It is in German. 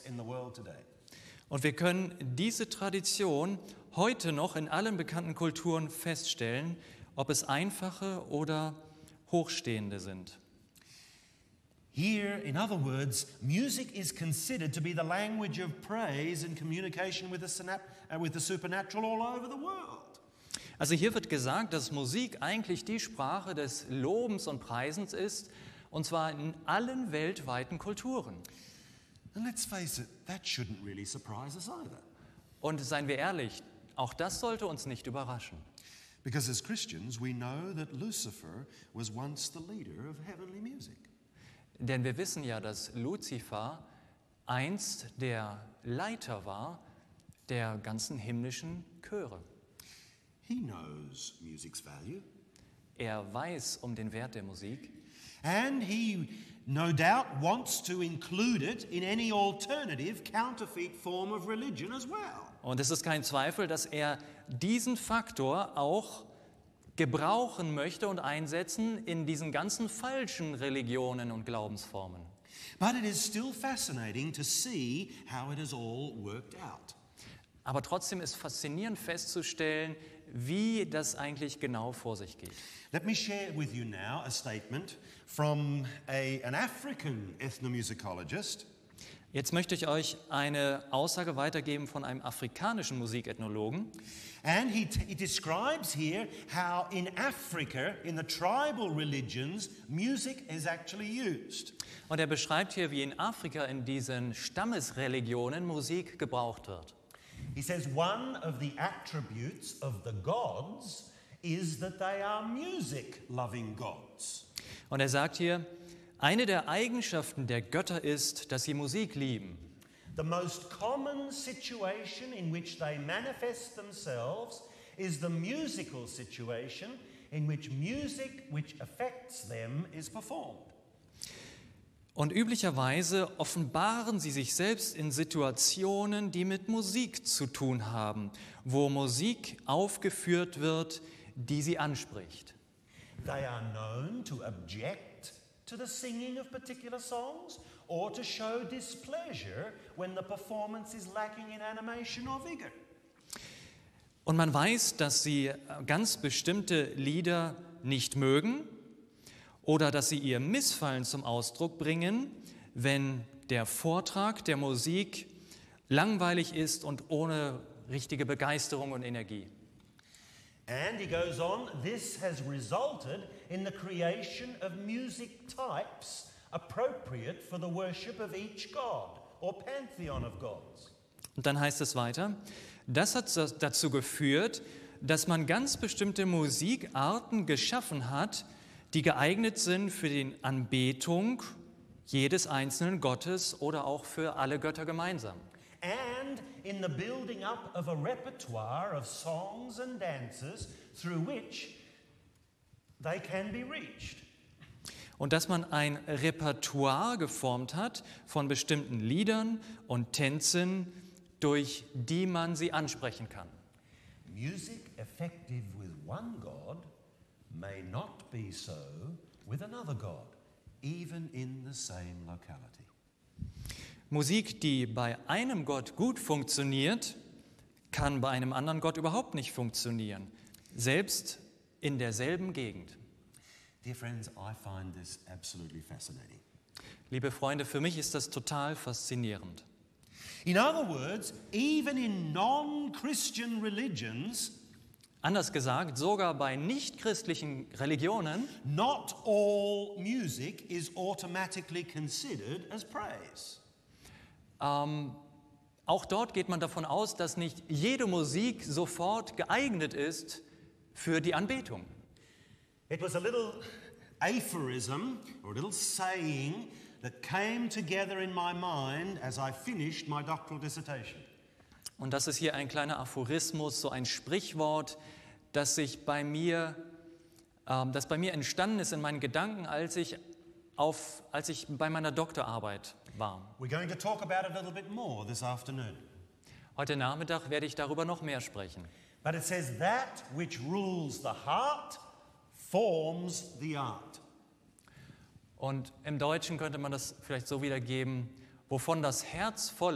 in the world today. Und wir können diese Tradition heute noch in allen bekannten Kulturen feststellen, ob es einfache oder hochstehende sind. Here, in other words, music is considered to be the language of praise and communication with the supernatural all over the world. Also hier wird gesagt, dass Musik eigentlich die Sprache des Lobens und Preisens ist, und zwar in allen weltweiten Kulturen. And let's face it, that shouldn't really surprise us either. Und seien wir ehrlich, auch das sollte uns nicht überraschen. Because as Christians, we know that Lucifer was once the leader of heavenly music. Denn wir wissen ja, dass Luzifer einst der Leiter war der ganzen himmlischen Chöre. He knows music's value. Er weiß um den Wert der Musik. And he no doubt wants to include it in any alternative counterfeit form of religion as well. Und es ist kein Zweifel, dass er diesen Faktor auch gebrauchen möchte und einsetzen in diesen ganzen falschen Religionen und Glaubensformen. But it is still fascinating to see how it has all worked out. Aber trotzdem ist faszinierend festzustellen, wie das eigentlich genau vor sich geht. Let me share with you now a statement from an African ethnomusicologist. Jetzt möchte ich euch eine Aussage weitergeben von einem afrikanischen Musikethnologen. And he describes here how in Africa, in the tribal religions, music is actually used. Und er beschreibt hier, wie in Afrika in diesen Stammesreligionen Musik gebraucht wird. He says one of the attributes of the gods is that they are music-loving gods. Und er sagt hier, eine der Eigenschaften der Götter ist, dass sie Musik lieben. The most common situation in which they manifest themselves is the musical situation in which music which affects them is performed. Und üblicherweise offenbaren sie sich selbst in Situationen, die mit Musik zu tun haben, wo Musik aufgeführt wird, die sie anspricht. They are known to object to the singing of particular songs or to show displeasure when the performance is lacking in animation or vigor. Und man weiß, dass sie ganz bestimmte Lieder nicht mögen oder dass sie ihr Missfallen zum Ausdruck bringen, wenn der Vortrag der Musik langweilig ist und ohne richtige Begeisterung und Energie. And he goes on, this has resulted in the creation of music types appropriate for the worship of each god or pantheon of gods. Und dann heißt es weiter, das hat dazu geführt, dass man ganz bestimmte Musikarten geschaffen hat, die geeignet sind für die Anbetung jedes einzelnen Gottes oder auch für alle Götter gemeinsam. And in the building up of a repertoire of songs and dances through which they can be reached. Und dass man ein Repertoire geformt hat von bestimmten Liedern und Tänzen, durch die man sie ansprechen kann. Music effective with one God may not be so with another God, even in the same locality. Musik, die bei einem Gott gut funktioniert, kann bei einem anderen Gott überhaupt nicht funktionieren, selbst in derselben Gegend. Dear friends, I find this absolutely fascinating. Liebe Freunde, für mich ist das total faszinierend. In other words, even in non-Christian religions, Anders gesagt, sogar bei nichtchristlichen Religionen, not all music is automatically considered as praise. auch dort geht man davon aus, dass nicht jede Musik sofort geeignet ist für die Anbetung. It was a little aphorism or a little saying that came together in my mind as I finished my doctoral dissertation. Und das ist hier ein kleiner Aphorismus, so ein Sprichwort, das bei mir entstanden ist in meinen Gedanken, als ich bei meiner Doktorarbeit war. We're going to talk about it a little bit more this afternoon. Heute Nachmittag werde ich darüber noch mehr sprechen. But it says that which rules the heart forms the art. Und im Deutschen könnte man das vielleicht so wiedergeben, wovon das Herz voll